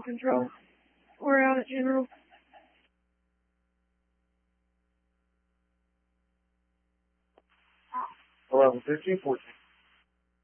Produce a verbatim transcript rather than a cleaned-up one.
control. We're out at General. eleven fifteen, fourteen.